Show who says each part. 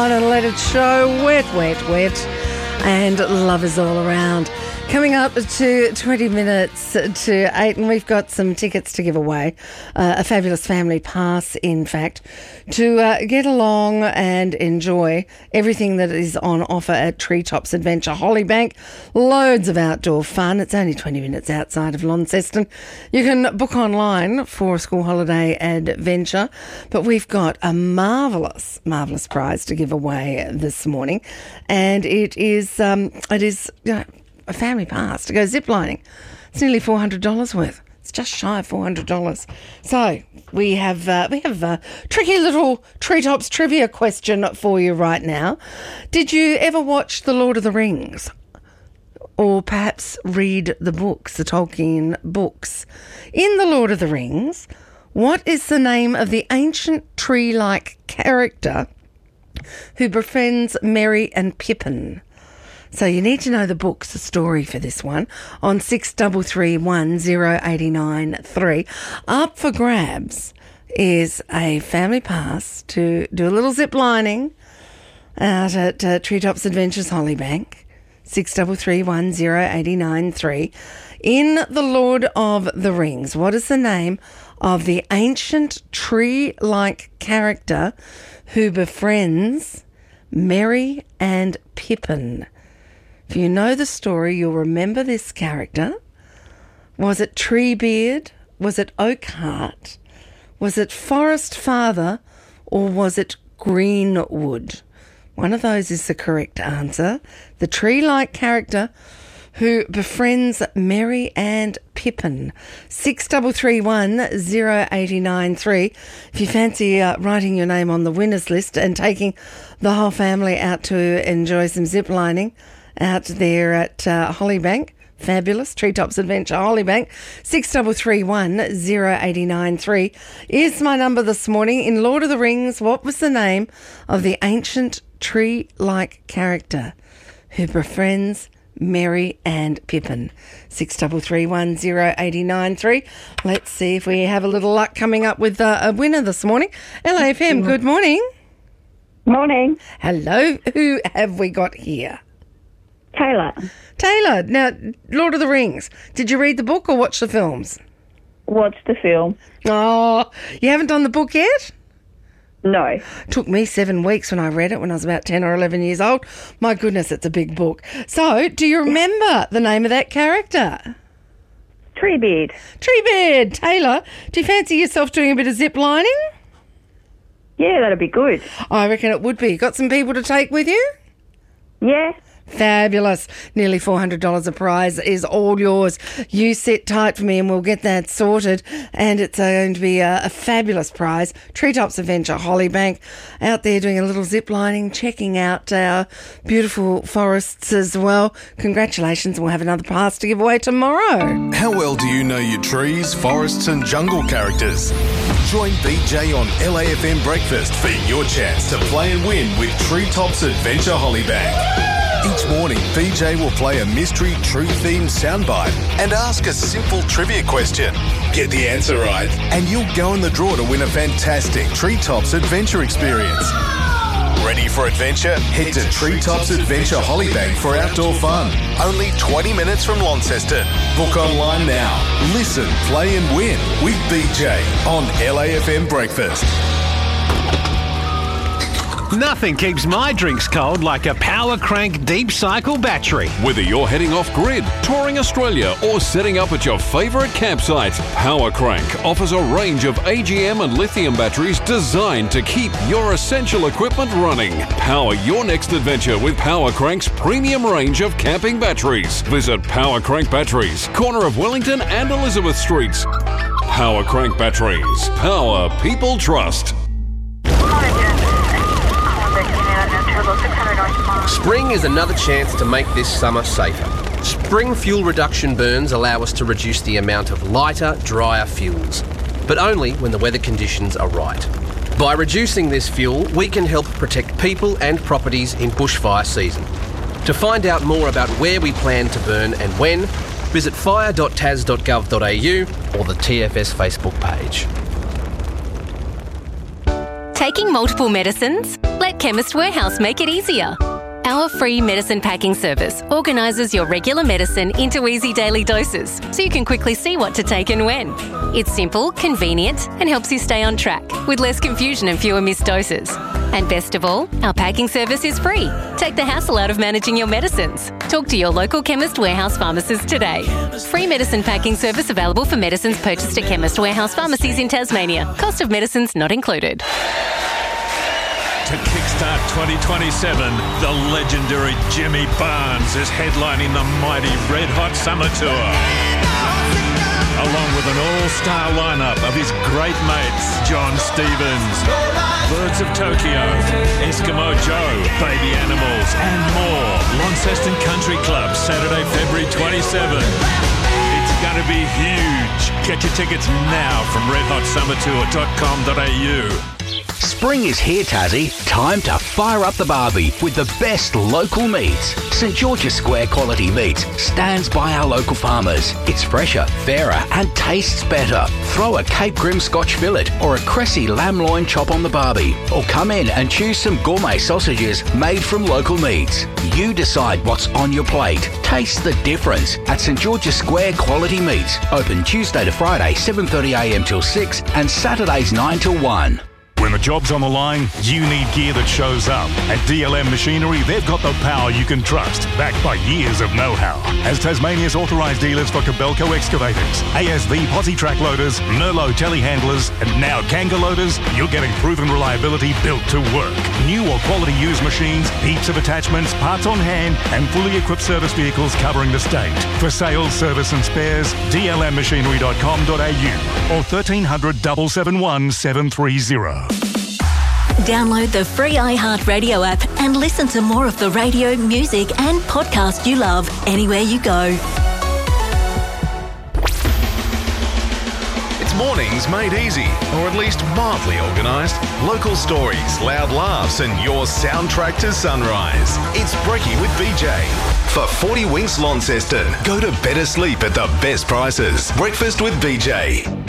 Speaker 1: And let it show wet, and love is all around. Coming up to 20 minutes to 8, and we've got some tickets to give away, a fabulous family pass, in fact, to get along and enjoy everything that is on offer at Treetops Adventure Hollybank. Loads of outdoor fun. It's only 20 minutes outside of Launceston. You can book online for a school holiday adventure, but we've got a marvellous prize to give away this morning, and it is a family pass to go ziplining. It's nearly $400 worth. It's just shy of $400. So we have a tricky little Treetops trivia question for you right now. Did you ever watch The Lord of the Rings? Or perhaps read the books, the Tolkien books? In The Lord of the Rings, what is the name of the ancient tree-like character who befriends Merry and Pippin? So you need to know the books, the story for this one, on 63310893. Up for grabs is a family pass to do a little zip lining out at Treetops Adventures Hollybank, 63310893. In The Lord of the Rings, what is the name of the ancient tree-like character who befriends Merry and Pippin? If you know the story, you'll remember this character. Was it Treebeard? Was it Oakheart? Was it Forest Father? Or was it Greenwood? One of those is the correct answer. The tree-like character who befriends Merry and Pippin. 63310893. If you fancy writing your name on the winners list and taking the whole family out to enjoy some zip lining out there at Hollybank. Fabulous. Treetops Adventure Hollybank. 63310893 is my number this morning. In Lord of the Rings, what was the name of the ancient tree-like character who befriends Merry and Pippin? 63310893. Let's see if we have a little luck coming up with a winner this morning. LAFM, good morning.
Speaker 2: Morning.
Speaker 1: Hello. Who have we got here?
Speaker 2: Taylor.
Speaker 1: Now, Lord of the Rings, did you read the book or watch the films?
Speaker 2: Watched the film.
Speaker 1: Oh, you haven't done the book yet?
Speaker 2: No.
Speaker 1: Took me 7 weeks when I read it when I was about 10 or 11 years old. My goodness, it's a big book. So, do you remember the name of that character?
Speaker 2: Treebeard.
Speaker 1: Treebeard. Taylor, do you fancy yourself doing a bit of zip lining?
Speaker 2: Yeah, that'd be good.
Speaker 1: I reckon it would be. Got some people to take with you?
Speaker 2: Yeah.
Speaker 1: Fabulous. Nearly $400 a prize is all yours. You sit tight for me and we'll get that sorted. And it's going to be a fabulous prize. Treetops Adventure Hollybank, out there doing a little zip lining, checking out our beautiful forests as well. Congratulations. We'll have another pass to give away tomorrow.
Speaker 3: How well do you know your trees, forests and jungle characters? Join BJ on LAFM Breakfast for your chance to play and win with Treetops Adventure Hollybank. Each morning, BJ will play a mystery tree-themed soundbite and ask a simple trivia question. Get the answer right, and you'll go in the draw to win a fantastic Treetops Adventure experience. Ready for adventure? Head to Treetops Adventure Hollybank for outdoor fun. Only 20 minutes from Launceston. Book online now. Listen, play and win with BJ on LAFM Breakfast.
Speaker 4: Nothing keeps my drinks cold like a Power Crank Deep Cycle battery.
Speaker 5: Whether you're heading off grid, touring Australia or setting up at your favourite campsite, Power Crank offers a range of AGM and lithium batteries designed to keep your essential equipment running. Power your next adventure with Power Crank's premium range of camping batteries. Visit Power Crank Batteries, corner of Wellington and Elizabeth Streets. Power Crank Batteries. Power people trust.
Speaker 6: Spring is another chance to make this summer safer. Spring fuel reduction burns allow us to reduce the amount of lighter, drier fuels, but only when the weather conditions are right. By reducing this fuel, we can help protect people and properties in bushfire season. To find out more about where we plan to burn and when, visit fire.tas.gov.au or the TFS Facebook page.
Speaker 7: Taking multiple medicines? Let Let Chemist Warehouse make it easier. Our free medicine packing service organises your regular medicine into easy daily doses so you can quickly see what to take and when. It's simple, convenient and helps you stay on track with less confusion and fewer missed doses. And best of all, our packing service is free. Take the hassle out of managing your medicines. Talk to your local Chemist Warehouse pharmacist today. Free medicine packing service available for medicines purchased at Chemist Warehouse pharmacies in Tasmania. Cost of medicines not included.
Speaker 8: To kickstart 2027, the legendary Jimmy Barnes is headlining the mighty Red Hot Summer Tour. Along with an all-star lineup of his great mates, John Stevens, Birds of Tokyo, Eskimo Joe, Baby Animals, and more. Launceston Country Club, Saturday, February 27. It's going to be huge. Get your tickets now from redhotsummertour.com.au.
Speaker 9: Spring is here, Tassie. Time to fire up the barbie with the best local meats. St George's Square Quality Meats stands by our local farmers. It's fresher, fairer and tastes better. Throw a Cape Grim Scotch fillet or a Cressy lamb loin chop on the barbie. Or come in and choose some gourmet sausages made from local meats. You decide what's on your plate. Taste the difference at St George's Square Quality Meats. Open Tuesday to Friday 7:30am till 6 and Saturdays 9 till 1.
Speaker 10: When the job's on the line, you need gear that shows up. At DLM Machinery, they've got the power you can trust, backed by years of know-how. As Tasmania's authorised dealers for Kobelco excavators, ASV posi track loaders, Merlot telehandlers, and now Kanga loaders, you're getting proven reliability built to work. New or quality used machines, heaps of attachments, parts on hand, and fully equipped service vehicles covering the state. For sales, service and spares, dlmmachinery.com.au or 1300 771 730.
Speaker 11: Download the free iHeartRadio app and listen to more of the radio, music and podcast you love anywhere you go.
Speaker 3: It's mornings made easy, or at least mildly organised. Local stories, loud laughs and your soundtrack to sunrise. It's Brekkie with BJ. For 40 Winks Launceston, go to better sleep at the best prices. Breakfast with BJ.